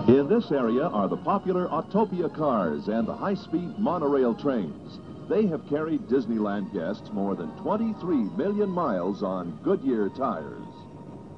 In this area are the popular Autopia cars and the high-speed monorail trains. They have carried Disneyland guests more than 23 million miles on Goodyear tires.